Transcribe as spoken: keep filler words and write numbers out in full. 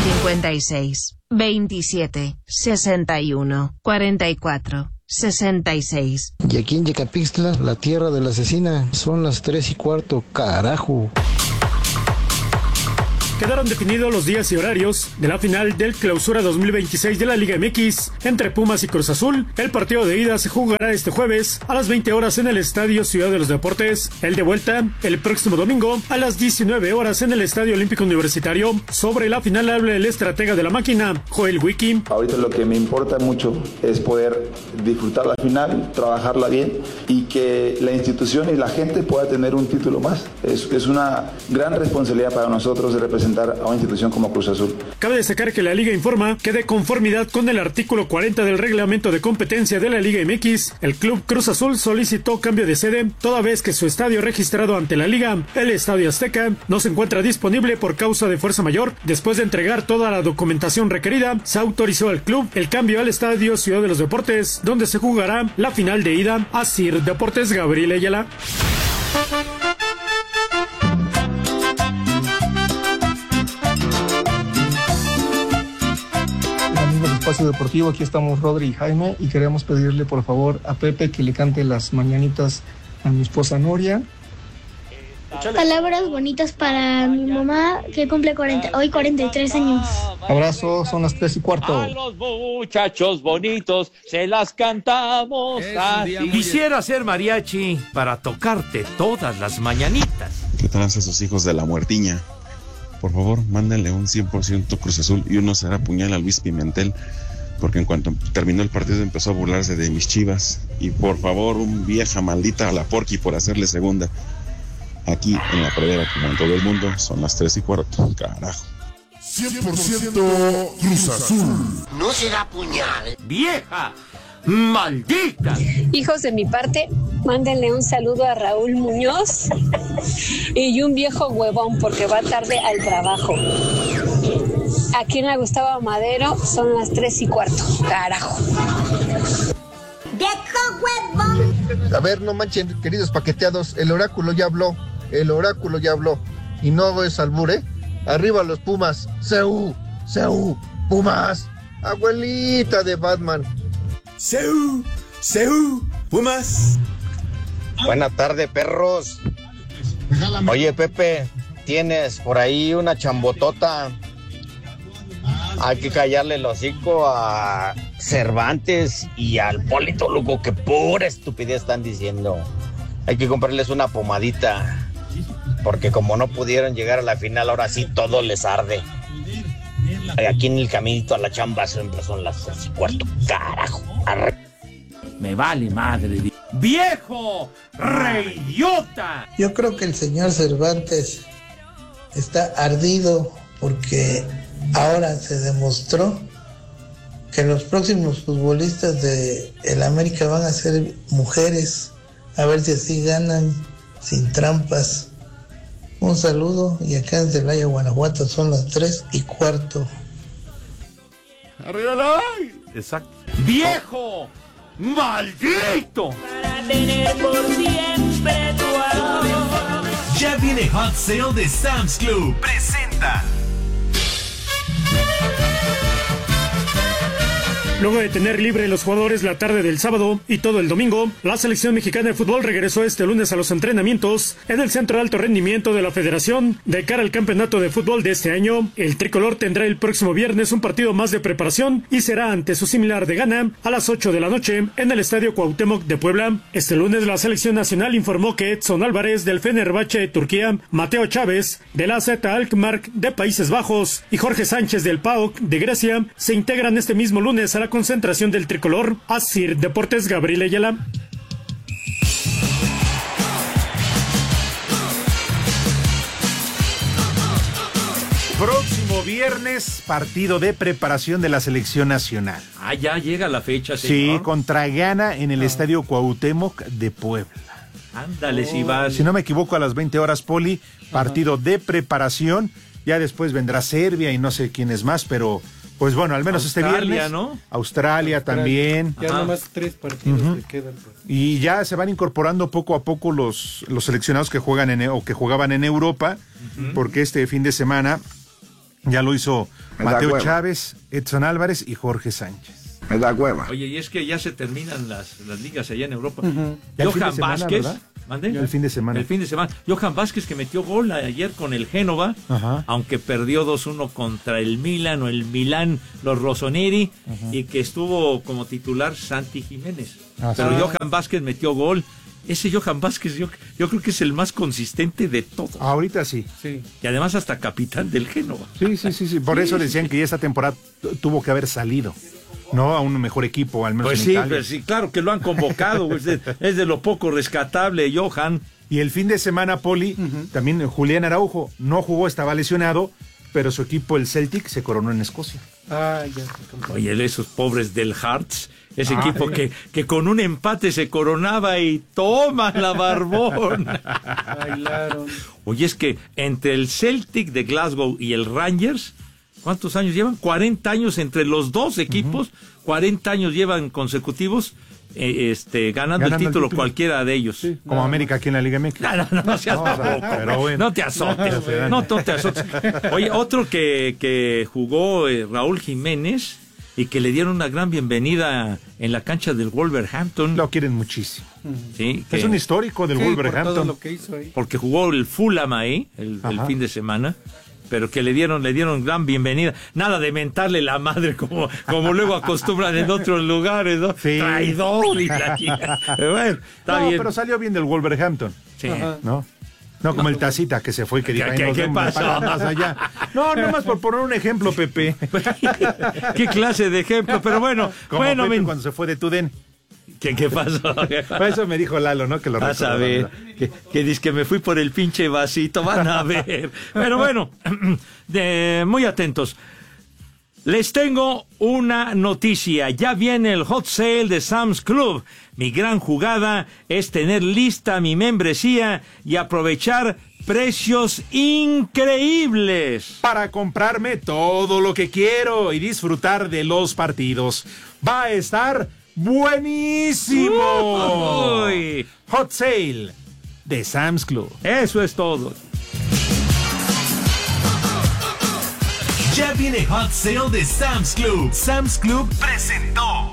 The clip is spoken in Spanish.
cincuenta y seis, veintisiete, sesenta y uno, cuarenta y cuatro, sesenta y seis. Y aquí en Yecapixtla, la tierra de la asesina, son las tres y cuarto, carajo. Quedaron definidos los días y horarios de la final del Clausura dos mil veintiséis de la Liga M X entre Pumas y Cruz Azul. El partido de ida se jugará este jueves a las veinte horas en el Estadio Ciudad de los Deportes. El de vuelta el próximo domingo a las diecinueve horas en el Estadio Olímpico Universitario. Sobre la final habla el estratega de la máquina, Joel Wiki. Ahorita lo que me importa mucho es poder disfrutar la final, trabajarla bien y que la institución y la gente pueda tener un título más. Es, es una gran responsabilidad para nosotros de representar a una institución como Cruz Azul. Cabe destacar que la Liga informa que de conformidad con el artículo cuarenta del reglamento de competencia de la Liga M X, el Club Cruz Azul solicitó cambio de sede, toda vez que su estadio registrado ante la Liga, el Estadio Azteca, no se encuentra disponible por causa de fuerza mayor. Después de entregar toda la documentación requerida, se autorizó al club el cambio al Estadio Ciudad de los Deportes, donde se jugará la final de ida. Asir Deportes, Gabriel Ayala. Espacio Deportivo, aquí estamos Rodri y Jaime y queremos pedirle por favor a Pepe que le cante las mañanitas a mi esposa Noria. Palabras bonitas para mi mamá que cumple cuarenta, hoy cuarenta y tres años. Abrazo, son las tres y cuarto. A los muchachos bonitos se las cantamos así. Quisiera ser mariachi para tocarte todas las mañanitas. ¿Qué tal a esos hijos de la muertiña? Por favor, mándenle un cien por ciento Cruz Azul y uno será puñal a Luis Pimentel, porque en cuanto terminó el partido empezó a burlarse de mis Chivas. Y por favor, un vieja maldita a la Porky por hacerle segunda. Aquí en la pradera, como en todo el mundo, son las tres y cuarto. Carajo. cien por ciento Cruz Azul. No será puñal. ¡Vieja! ¡Maldita! Hijos de mi parte, mándenle un saludo a Raúl Muñoz y un viejo huevón porque va tarde al trabajo. Aquí en la Gustavo Madero son las tres y cuarto. Carajo. ¡Viejo huevón! A ver, no manchen, queridos paqueteados, el oráculo ya habló, el oráculo ya habló. Y no es albur, ¿eh? Arriba los Pumas. ¡Seú! ¡Seú! ¡Pumas! Abuelita de Batman. ¡Seú! ¡Seú! ¡Pumas! Buena tarde, perros. Oye, Pepe, tienes por ahí una chambotota. Hay que callarle el hocico a Cervantes y al Polito Luco, que pura estupidez están diciendo. Hay que comprarles una pomadita, porque como no pudieron llegar a la final, ahora sí todo les arde. Aquí en el caminito a la chamba siempre son las seis y cuarto. Carajo. Arre. Me vale madre. ¡Viejo! ¡Reyota! Yo creo que el señor Cervantes está ardido porque ahora se demostró que los próximos futbolistas de el América van a ser mujeres. A ver si así ganan sin trampas. Un saludo y acá en Celaya, Guanajuato son las tres y cuarto. ¡Arriba la! Exacto. ¡Viejo! ¡Maldito! Para tener por siempre tu amor. Ya viene Hot Sale de Sam's Club. Presenta. Luego de tener libre los jugadores la tarde del sábado y todo el domingo, la selección mexicana de fútbol regresó este lunes a los entrenamientos en el Centro de Alto Rendimiento de la Federación de cara al campeonato de fútbol de este año. El tricolor tendrá el próximo viernes un partido más de preparación y será ante su similar de Ghana a las ocho de la noche en el Estadio Cuauhtémoc de Puebla. Este lunes la selección nacional informó que Edson Álvarez del Fenerbahce de Turquía, Mateo Chávez del A Z Alkmaar de Países Bajos y Jorge Sánchez del P A O K de Grecia se integran este mismo lunes a la concentración del tricolor. Asir Deportes, Gabriel Ayala. Próximo viernes, partido de preparación de la selección nacional. Ah, ya llega la fecha, Sí, señor. contra Ghana en el Ah. Estadio Cuauhtémoc de Puebla. Ándale, Oh. si vas. Si no me equivoco, a las veinte horas, Poli, partido Ajá. de preparación. Ya después vendrá Serbia y no sé quién es más, pero pues bueno, al menos Australia, este viernes. ¿no? Australia, Australia también. Ya Ajá. nomás tres partidos Uh-huh. le quedan. Y ya se van incorporando poco a poco los, los seleccionados que juegan en, o que jugaban en Europa, uh-huh. porque este fin de semana Ya lo hizo Me da Mateo hueva. Chávez, Edson Álvarez y Jorge Sánchez. Me da hueva. Oye, y es que ya se terminan las, las ligas allá en Europa. Uh-huh. Ya el fin de Johan semana, Vázquez. ¿verdad? ¿Mande? El fin de semana. El fin de semana. Johan Vázquez, que metió gol ayer con el Génova, Ajá. aunque perdió dos uno contra el Milan o el Milán, los Rossoneri, Ajá. y que estuvo como titular Santi Jiménez. Ah, Pero sí. Johan Vázquez metió gol. Ese Johan Vázquez yo, yo creo que es el más consistente de todos. Ahorita sí. Sí. Y además hasta capitán del Génova. Sí, sí, sí, sí. Por Sí, eso sí, decían sí. que ya esta temporada tu- tuvo que haber salido, ¿no? A un mejor equipo, al menos Pues en sí, Italia. pues sí, claro que lo han convocado. es, de, es de lo poco rescatable, Johan. Y el fin de semana, Poli, uh-huh. también Julián Araujo no jugó, estaba lesionado, pero su equipo, el Celtic, se coronó en Escocia. Ah, ya. Oye, esos pobres del Hearts, ese Ah, equipo sí. que, que con un empate se coronaba y toma la barbón. Bailaron. Oye, es que entre el Celtic de Glasgow y el Rangers, ¿cuántos años llevan? cuarenta años entre los dos equipos, uh-huh. cuarenta años llevan consecutivos. Eh, este, ganando, Ganando el, título, el título cualquiera de ellos. Sí, como no, América aquí en la Liga M X. No, no, no, no seas no, baboco, pero bueno. no te azotes, no, no, no te azotes. Oye, otro que, que jugó eh, Raúl Jiménez y que le dieron una gran bienvenida en la cancha del Wolverhampton. Lo quieren muchísimo. Sí, que, es un histórico del sí, Wolverhampton. Por todo lo que hizo ahí. Porque jugó el Fulham ahí el, el fin de semana. Pero que le dieron, le dieron gran bienvenida. Nada de mentarle la madre como, como luego acostumbran en otros lugares, ¿no? Sí. Traidor y la chica. Bueno, está no, bien. pero salió bien del Wolverhampton. Sí. ¿No? No como el Tacita que se fue, que dijo, ¿Qué, "Ay, qué, nos qué vemos, pasó? más allá". No, nomás por poner un ejemplo, Pepe. ¿Qué clase de ejemplo? Pero bueno, como bueno, Pepe min... cuando se fue de Tudén. ¿Qué, qué pasó? Por eso me dijo Lalo, ¿no? Que lo vas a ver, que, que dice que me fui por el pinche vasito, van a ver. Pero bueno, de, muy atentos. Les tengo una noticia. Ya viene el hot sale de Sam's Club. Mi gran jugada es tener lista mi membresía y aprovechar precios increíbles. Para comprarme todo lo que quiero y disfrutar de los partidos. Va a estar buenísimo. Uy. Hot sale de Sam's Club. Eso es todo. Ya viene Hot Sale de Sam's Club. Sam's Club presentó.